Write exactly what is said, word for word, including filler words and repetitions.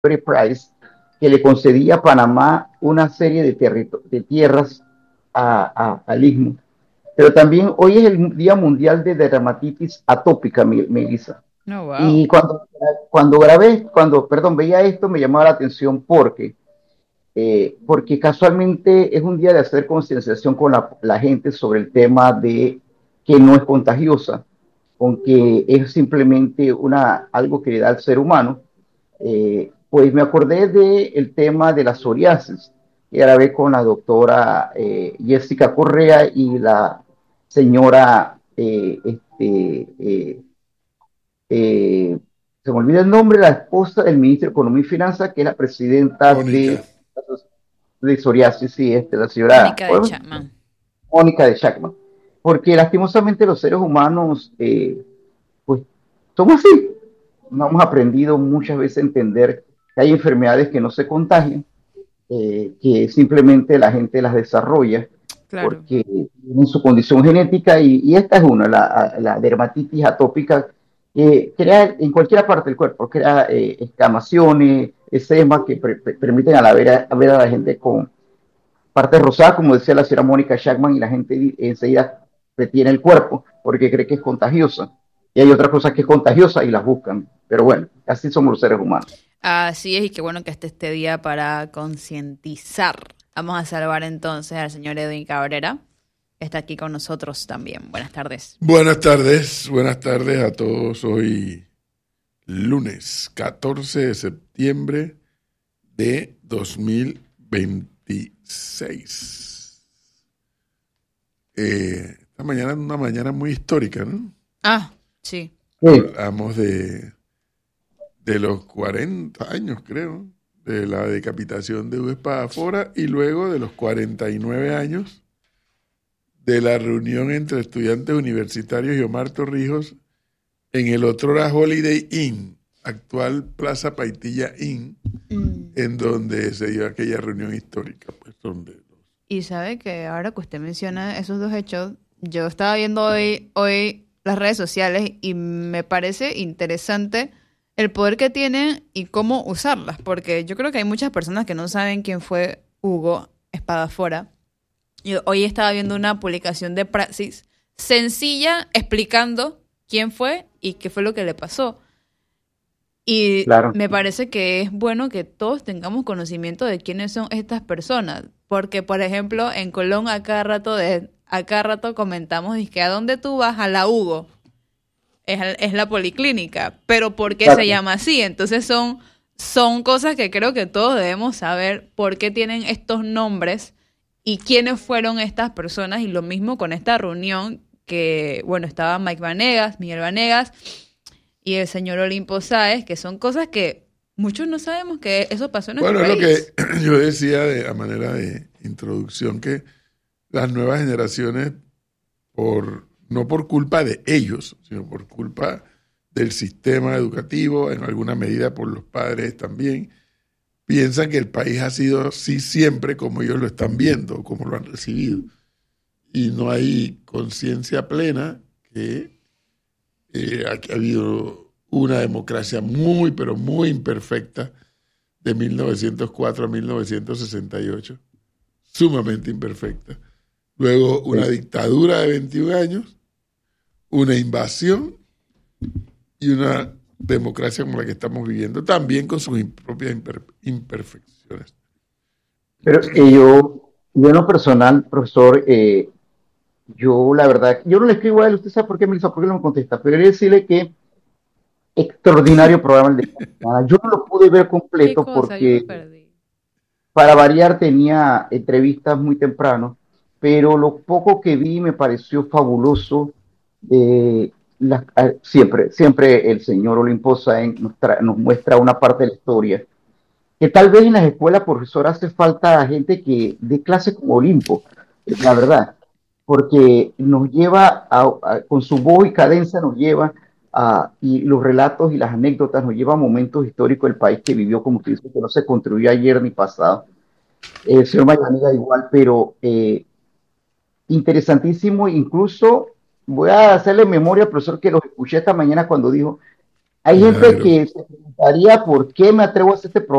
Price, que le concedía a Panamá una serie de, territo- de tierras a, a- al istmo. Pero también hoy es el Día Mundial de Dermatitis Atópica, Melissa. No, wow. Y cuando, cuando grabé, cuando, perdón, veía esto, me llamaba la atención porque, eh, porque casualmente es un día de hacer concienciación con la, la gente sobre el tema de que no es contagiosa, con que es simplemente una, algo que le da al ser humano. Eh, pues me acordé del tema de la psoriasis, que grabé con la doctora eh, Jessica Correa y la señora, eh, este, eh, eh, se me olvida el nombre, la esposa del ministro de Economía y Finanzas, que es la presidenta Mónica. de, de psoriasis, sí, este, la señora Mónica de ¿cómo? Chapman. Mónica de Chacma. Porque lastimosamente los seres humanos, eh, pues, somos así. No hemos aprendido muchas veces a entender que hay enfermedades que no se contagian, eh, que simplemente la gente las desarrolla Claro. porque tienen su condición genética y, y esta es una, la, la dermatitis atópica, que crea en cualquier parte del cuerpo, crea eh, escamaciones, eczema que pre- pre- permiten a, la ver a, a ver a la gente con partes rosadas, como decía la señora Mónica Shackman, y la gente enseguida retiene el cuerpo porque cree que es contagiosa. Y hay otras cosas que es contagiosa y las buscan. Pero bueno, así somos los seres humanos. Así es, y qué bueno que esté este día para concientizar. Vamos a salvar entonces al señor Edwin Cabrera, que está aquí con nosotros también. Buenas tardes. Buenas tardes, buenas tardes a todos. Hoy lunes catorce de septiembre de dos mil veintiséis. Eh, esta mañana es una mañana muy histórica, ¿no? Ah, sí. Sí. Hablamos de, de los cuarenta años, creo, de la decapitación de Hugo Espadafora y luego de los cuarenta y nueve años de la reunión entre estudiantes universitarios y Omar Torrijos en el otrora Holiday Inn, actual Plaza Paitilla Inn, Mm. en donde se dio aquella reunión histórica, pues donde los... Y sabe que ahora que usted menciona esos dos hechos, yo estaba viendo hoy, hoy las redes sociales y me parece interesante el poder que tienen y cómo usarlas, porque yo creo que hay muchas personas que no saben quién fue Hugo Espadafora. Yo hoy estaba viendo una publicación de Praxis sencilla explicando quién fue y qué fue lo que le pasó. Y Claro. me parece que es bueno que todos tengamos conocimiento de quiénes son estas personas, porque por ejemplo en Colón a cada rato de a cada rato comentamos que a dónde tú vas a la Hugo es, es la policlínica, pero ¿por qué Claro. se llama así? Entonces son son cosas que creo que todos debemos saber por qué tienen estos nombres y quiénes fueron estas personas, y lo mismo con esta reunión que bueno, estaba Mike Vanegas, Miguel Vanegas y el señor Olimpo Sáez, que son cosas que muchos no sabemos que eso pasó en nuestro Bueno, es lo país. que yo decía de, a manera de introducción, que las nuevas generaciones, por no por culpa de ellos, sino por culpa del sistema educativo, en alguna medida por los padres también, piensan que el país ha sido así siempre como ellos lo están viendo, como lo han recibido. Y no hay conciencia plena que eh, ha, ha habido una democracia muy, pero muy imperfecta de mil novecientos cuatro a mil novecientos sesenta y ocho, sumamente imperfecta. Luego una Sí. dictadura de veintiún años, una invasión y una democracia como la que estamos viviendo, también con sus propias imper- imperfecciones. Pero eh, yo, yo en lo personal, profesor, eh, yo la verdad, yo no le escribo a él, usted sabe por qué me hizo, por qué no me contesta, pero quería decirle que extraordinario programa el de esta semana. Yo no lo pude ver ¿Qué completo cosa? Yo me porque perdí. para variar tenía entrevistas muy temprano, pero lo poco que vi me pareció fabuloso. Eh, la- eh, siempre, siempre el señor Olimpo Sáenz nos, tra- nos muestra una parte de la historia que tal vez en las escuelas, profesor, hace falta gente que dé clase como Olimpo, la verdad, porque nos lleva, a, a, con su voz y cadencia nos lleva a, y los relatos y las anécdotas nos llevan a momentos históricos del país que vivió, como usted dice, que no se construyó ayer ni pasado. Eh, el señor Mayanega igual, pero eh, interesantísimo, incluso voy a hacerle memoria al profesor que los escuché esta mañana cuando dijo, Hay gente Claro. que se preguntaría por qué me atrevo a hacer este programa.